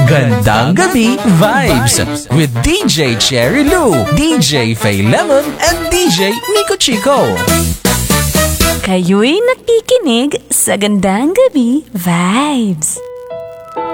Gandang Gabi Vibes with DJ Cherry Lou, DJ Faye Lemon, and DJ Nico Chico. Kayo'y nakikinig sa Gandang Gabi Vibes.